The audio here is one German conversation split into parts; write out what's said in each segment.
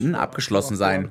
abgeschlossen sein.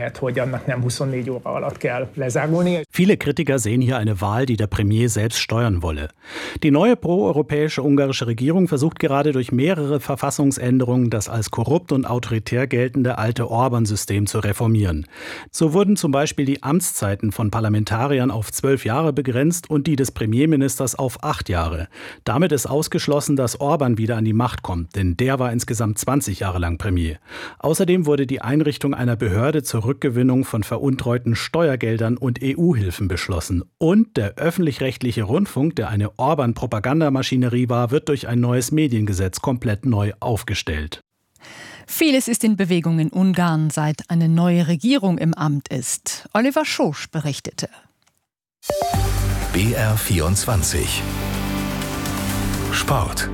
Viele Kritiker sehen hier eine Wahl, die der Premier selbst steuern wolle. Die neue proeuropäische ungarische Regierung versucht gerade durch mehrere Verfassungsänderungen das als korrupt und autoritär geltende alte Orban-System zu reformieren. So wurden zum Beispiel die Amtszeiten von Parlamentariern auf 12 Jahre begrenzt und die des Premierministers auf 8 Jahre. Damit ist ausgeschlossen, dass Orban wieder an die Macht kommt, denn der war insgesamt 20 Jahre lang Premier. Außerdem wurde die Einrichtung einer Behörde zur Rückgewinnung von veruntreuten Steuergeldern und EU-Hilfen beschlossen. Und der öffentlich-rechtliche Rundfunk, der eine Orban-Propagandamaschinerie war, wird durch ein neues Mediengesetz komplett neu aufgestellt. Vieles ist in Bewegung in Ungarn, seit eine neue Regierung im Amt ist. Oliver Schosch berichtete. BR24 Sport.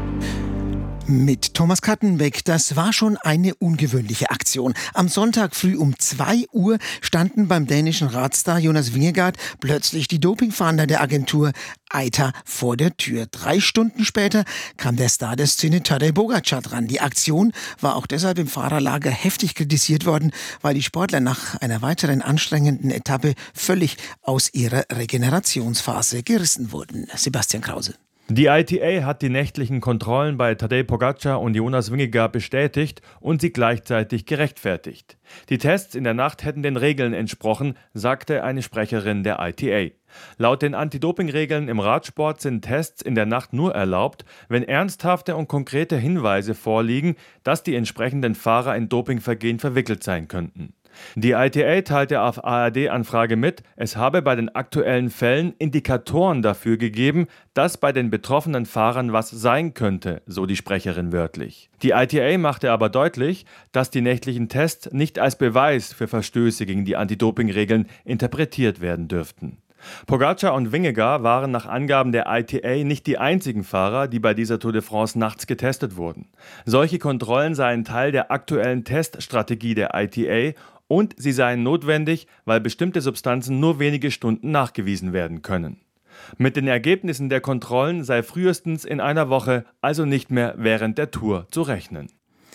Mit Thomas Kattenbeck, das war schon eine ungewöhnliche Aktion. Am Sonntag früh um 2 Uhr standen beim dänischen Radstar Jonas Vingegaard plötzlich die Dopingfahnder der Agentur EITA vor der Tür. 3 Stunden später kam der Star der Szene Tadej Pogačar dran. Die Aktion war auch deshalb im Fahrerlager heftig kritisiert worden, weil die Sportler nach einer weiteren anstrengenden Etappe völlig aus ihrer Regenerationsphase gerissen wurden. Sebastian Krause. Die ITA hat die nächtlichen Kontrollen bei Tadej Pogačar und Jonas Vingegaard bestätigt und sie gleichzeitig gerechtfertigt. Die Tests in der Nacht hätten den Regeln entsprochen, sagte eine Sprecherin der ITA. Laut den Anti-Doping-Regeln im Radsport sind Tests in der Nacht nur erlaubt, wenn ernsthafte und konkrete Hinweise vorliegen, dass die entsprechenden Fahrer in Dopingvergehen verwickelt sein könnten. Die ITA teilte auf ARD-Anfrage mit, es habe bei den aktuellen Fällen Indikatoren dafür gegeben, dass bei den betroffenen Fahrern was sein könnte, so die Sprecherin wörtlich. Die ITA machte aber deutlich, dass die nächtlichen Tests nicht als Beweis für Verstöße gegen die Anti-Doping-Regeln interpretiert werden dürften. Pogačar und Vingegaard waren nach Angaben der ITA nicht die einzigen Fahrer, die bei dieser Tour de France nachts getestet wurden. Solche Kontrollen seien Teil der aktuellen Teststrategie der ITA und sie seien notwendig, weil bestimmte Substanzen nur wenige Stunden nachgewiesen werden können. Mit den Ergebnissen der Kontrollen sei frühestens in einer Woche, also nicht mehr während der Tour, zu rechnen.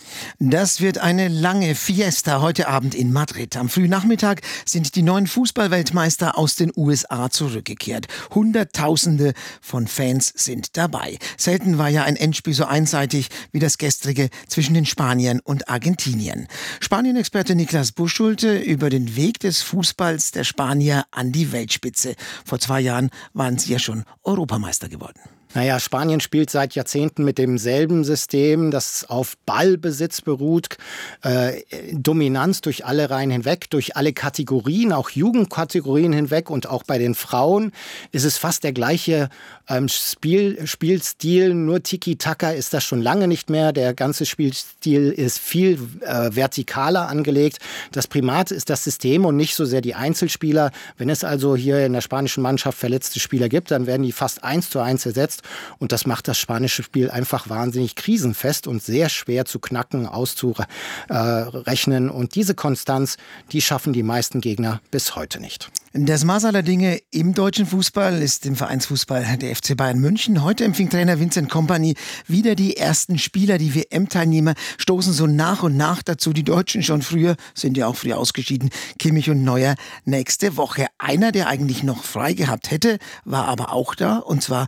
Das wird eine lange Fiesta heute Abend in Madrid. Am Frühnachmittag sind die 9 Fußballweltmeister aus den USA zurückgekehrt. Hunderttausende von Fans sind dabei. Selten war ja ein Endspiel so einseitig wie das gestrige zwischen den Spaniern und Argentiniern. Spanien-Experte Niklas Buschschulte über den Weg des Fußballs der Spanier an die Weltspitze. Vor 2 Jahren waren sie ja schon Europameister geworden. Naja, Spanien spielt seit Jahrzehnten mit demselben System, das auf Ballbesitz beruht, Dominanz durch alle Reihen hinweg, durch alle Kategorien, auch Jugendkategorien hinweg, und auch bei den Frauen ist es fast der gleiche Spielstil, nur Tiki-Taka ist das schon lange nicht mehr. Der ganze Spielstil ist viel vertikaler angelegt. Das Primat ist das System und nicht so sehr die Einzelspieler. Wenn es also hier in der spanischen Mannschaft verletzte Spieler gibt, dann werden die fast 1:1 ersetzt. Und das macht das spanische Spiel einfach wahnsinnig krisenfest und sehr schwer zu knacken, auszurechnen. Und diese Konstanz, die schaffen die meisten Gegner bis heute nicht. Das Maß aller Dinge im deutschen Fußball ist im Vereinsfußball der FC Bayern München. Heute empfing Trainer Vincent Kompany wieder die ersten Spieler. Die WM-Teilnehmer stoßen so nach und nach dazu. Die Deutschen schon früher, sind ja auch früh ausgeschieden. Kimmich und Neuer nächste Woche. Einer, der eigentlich noch frei gehabt hätte, war aber auch da, und zwar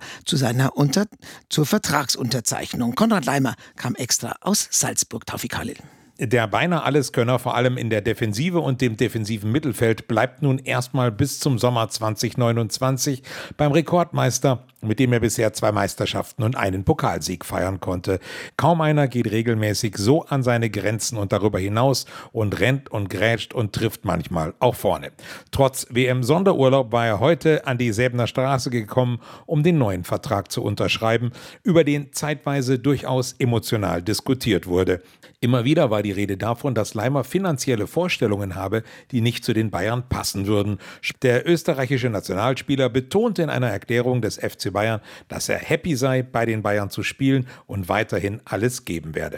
zur Vertragsunterzeichnung. Konrad Leimer kam extra aus Salzburg. Taufik Halil. Der beinahe Alleskönner, vor allem in der Defensive und dem defensiven Mittelfeld, bleibt nun erstmal bis zum Sommer 2029 beim Rekordmeister, mit dem er bisher 2 Meisterschaften und einen Pokalsieg feiern konnte. Kaum einer geht regelmäßig so an seine Grenzen und darüber hinaus und rennt und grätscht und trifft manchmal auch vorne. Trotz WM-Sonderurlaub war er heute an die Säbener Straße gekommen, um den neuen Vertrag zu unterschreiben, über den zeitweise durchaus emotional diskutiert wurde. Immer wieder war die Rede davon, dass Leimer finanzielle Vorstellungen habe, die nicht zu den Bayern passen würden. Der österreichische Nationalspieler betonte in einer Erklärung des FC Bayern, dass er happy sei, bei den Bayern zu spielen und weiterhin alles geben werde.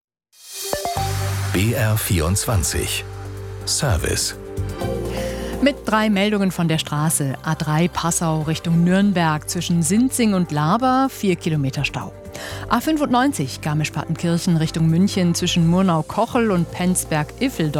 BR24 Service. Mit 3 Meldungen von der Straße. A3 Passau Richtung Nürnberg zwischen Sinzing und Laber, 4 Kilometer Stau. A95 Garmisch-Partenkirchen Richtung München zwischen Murnau-Kochel und Penzberg-Iffeldorf.